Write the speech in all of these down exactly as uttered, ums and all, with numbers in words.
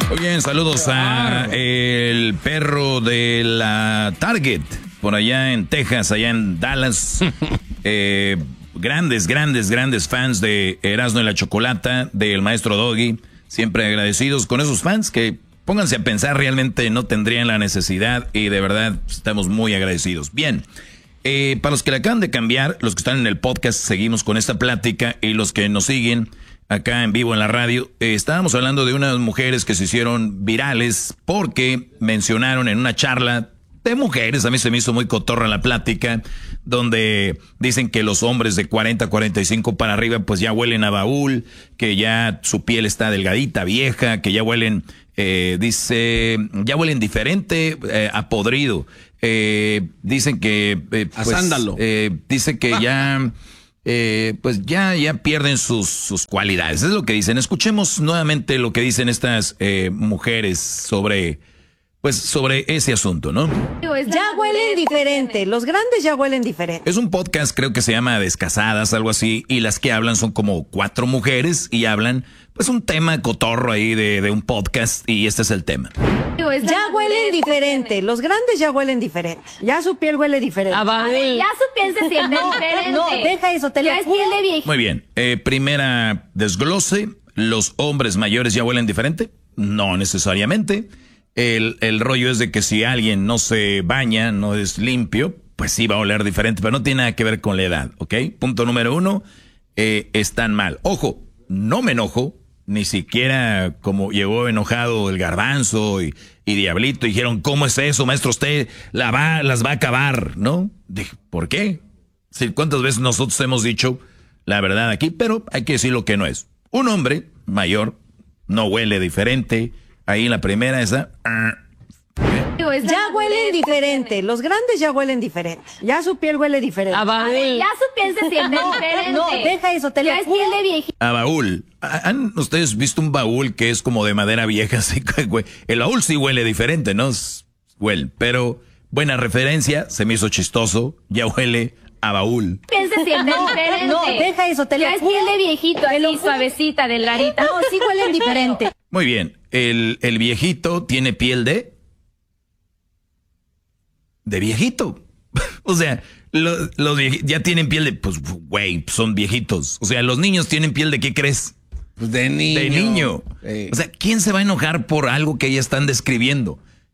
Muy bien, saludos a el perro de la Target, por allá en Texas, allá en Dallas. Eh, grandes, grandes, grandes fans de Erasmo y la Chocolata, del maestro Doggy. Siempre agradecidos con esos fans que, pónganse a pensar, realmente no tendrían la necesidad y de verdad estamos muy agradecidos. Bien, eh, para los que le acaban de cambiar, los que están en el podcast, seguimos con esta plática, y los que nos siguen acá en vivo en la radio, eh, estábamos hablando de unas mujeres que se hicieron virales porque mencionaron en una charla de mujeres, a mí se me hizo muy cotorra la plática, donde dicen que los hombres de cuarenta, cuarenta y cinco para arriba pues ya huelen a baúl, que ya su piel está delgadita, vieja, que ya huelen, eh, dice, ya huelen diferente, eh, a podrido. Eh, dicen que... Eh, pues, a sándalo. Eh, dice que ya... Eh, pues ya, ya pierden sus, sus cualidades. Es lo que dicen. Escuchemos nuevamente lo que dicen estas eh, mujeres sobre, pues, sobre ese asunto, ¿no? Ya huelen diferente. Los grandes ya huelen diferente. Es un podcast, creo que se llama Descasadas, algo así, y las que hablan son como cuatro mujeres y hablan, pues, un tema cotorro ahí de, de un podcast, y este es el tema. Ya huelen diferente. Los grandes ya huelen diferente. Ya su piel huele diferente. Ah, vale. Ya su piel se siente diferente. No, deja eso, te Ya es piel de viejito. Muy bien. Eh, primera desglose. ¿Los hombres mayores ya huelen diferente? No necesariamente. El, el rollo es de que si alguien no se baña, no es limpio, pues sí va a oler diferente, pero no tiene nada que ver con la edad, ¿ok? Punto número uno, eh, están mal. Ojo, no me enojo. Ni siquiera como llegó enojado el Garbanzo y, y Diablito, dijeron, ¿cómo es eso, maestro? Usted la va, las va a acabar, ¿no? Dije, ¿por qué? Sí, ¿cuántas veces nosotros hemos dicho la verdad aquí? Pero hay que decir lo que no es. Un hombre mayor no huele diferente. Ahí en la primera esa... Ya huelen diferente. Los grandes ya huelen diferente. Ya su piel huele diferente. Ah, vale. Ya su piel se siente diferente. No, deja eso, te Ya es piel de viejito. A baúl. ¿Han ustedes visto un baúl que es como de madera vieja? Así que, güey, el baúl sí huele diferente, ¿no? Huele, pero buena referencia, se me hizo chistoso, ya huele a baúl. Piel se siente diferente. No, deja eso, te Ya es piel de viejito, así suavecita, delgadita. No, sí huelen diferente. Muy bien, el, el viejito tiene piel de... de viejito. O sea, los, los viejitos ya tienen piel de... pues, güey, son viejitos. O sea, los niños tienen piel de... ¿qué crees? Pues de niño. De niño. Sí. O sea, ¿quién se va a enojar por algo que ya están describiendo?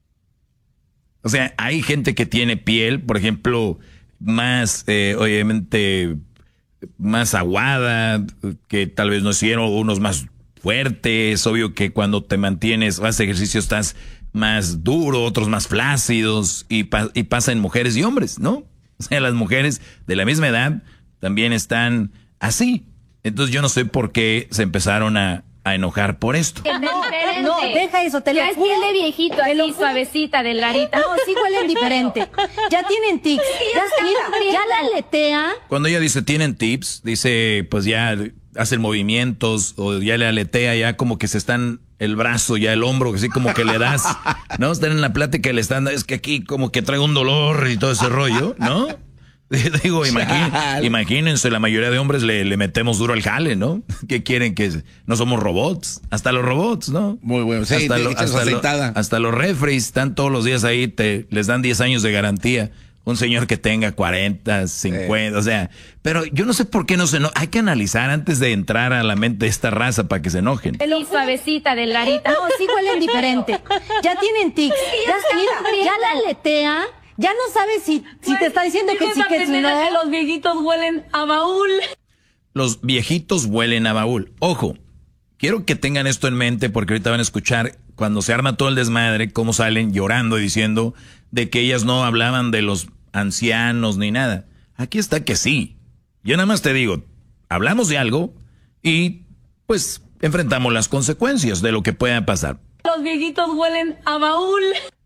O sea, hay gente que tiene piel, por ejemplo, más, eh, obviamente, más aguada, que tal vez no hicieron, unos más fuertes. Obvio que cuando te mantienes, haces ejercicio, estás más duro, otros más flácidos, y, pa- y pasa en mujeres y hombres, ¿no? O sea, las mujeres de la misma edad también están así. Entonces yo no sé por qué se empezaron a, a enojar por esto. No, deja eso, te Ya es piel de viejito, así suavecita, delgadita. No, sí huelen diferente. Ya tienen tics. Ya, mira, ya la aletea. Cuando ella dice tienen tips, dice pues ya hacen movimientos o ya le aletea, ya como que se están el brazo, ya el hombro, así como que le das, ¿no? Están en la plática y le están, es que aquí como que traigo un dolor y todo ese rollo, ¿no? Digo, imagín, imagínense, la mayoría de hombres le, le metemos duro al jale, ¿no? ¿Qué quieren que no somos robots? Hasta los robots, ¿no? Muy bueno, sí, hasta, te lo, echas hasta, lo, aceitada. hasta los refries están todos los días ahí, te les dan diez años de garantía. Un señor que tenga cuarenta, cincuenta, sí. O sea, pero yo no sé por qué no se enojan. Hay que analizar antes de entrar a la mente de esta raza para que se enojen. Y suavecita, delgadita. No, sí huelen diferente. Ya tienen tics. Ya, mira, ya la aletea. Ya no sabes si, si te está diciendo que sí, que si no. Los viejitos huelen a baúl. Los viejitos huelen a baúl. Ojo, quiero que tengan esto en mente porque ahorita van a escuchar cuando se arma todo el desmadre, cómo salen llorando y diciendo de que ellas no hablaban de los ancianos ni nada. Aquí está que sí. Yo nada más te digo, hablamos de algo y pues enfrentamos las consecuencias de lo que pueda pasar. Los viejitos huelen a baúl.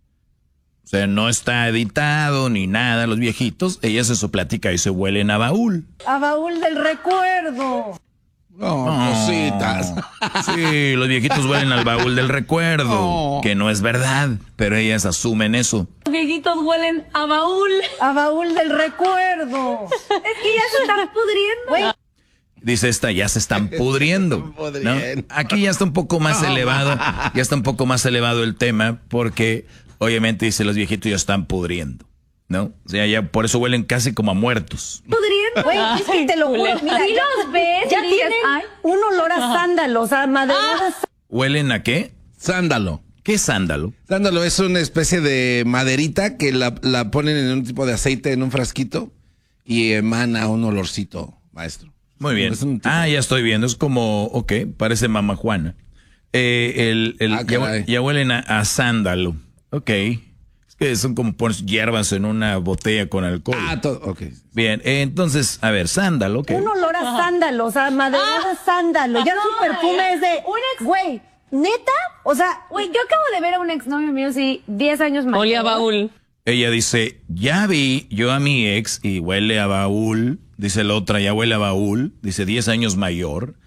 O sea, no está editado ni nada, los viejitos, ellas en su plática y se huelen a baúl. A baúl del recuerdo. No, cositas. Sí, los viejitos huelen al baúl del recuerdo, No. que no es verdad, pero ellas asumen eso. Los viejitos huelen a baúl. A baúl del recuerdo. Es que ya se están pudriendo. Güey, Dice esta, ya se están pudriendo, ¿no? Aquí ya está un poco más elevado, ya está un poco más elevado el tema, porque obviamente dice los viejitos ya están pudriendo, ¿no? O sea, ya por eso huelen casi como a muertos. Pudriendo. Güey, es que te lo juro. Mira, Si ya, los ves ya y dices, tienen ay. un olor a sándalos, a maderadas. ¿Huelen a qué? Sándalo. ¿Qué es sándalo? Sándalo es una especie de maderita que la, la ponen en un tipo de aceite en un frasquito y emana un olorcito, maestro. Muy bien. Es un tipo- Ah, ya estoy viendo. Es como, ok, parece Mama Juana. Eh, el, el, Ah, ya, caray. ya huelen a, a sándalo. Ok. Es que son como pones hierbas en una botella con alcohol. Ah, todo, ok. Bien, eh, entonces, a ver, sándalo, ok. Un olor a sándalos, a maderadas sándalo. Ya su perfume es de. Güey, ¿neta? O sea, Güey, yo acabo de ver a un exnovio mío, sí, diez años más. Olía a baúl. Ella dice, ya vi yo a mi ex y huele a baúl. Dice la otra, ya huele a baúl. Dice, diez años mayor.